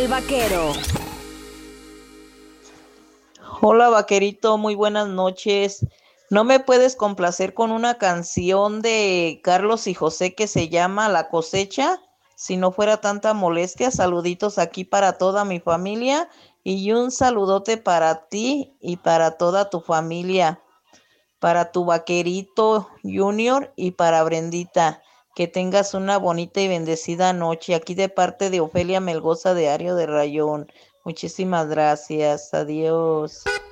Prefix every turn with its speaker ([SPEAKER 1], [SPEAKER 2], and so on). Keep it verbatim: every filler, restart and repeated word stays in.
[SPEAKER 1] El vaquero.
[SPEAKER 2] Hola vaquerito, muy buenas noches. ¿No me puedes complacer con una canción de Carlos y José que se llama La cosecha? Si no fuera tanta molestia, saluditos aquí para toda mi familia y un saludote para ti y para toda tu familia, para tu vaquerito Junior y para Brendita. Que tengas una bonita y bendecida noche aquí de parte de Ofelia Melgoza de Ario de Rayón. Muchísimas gracias. Adiós.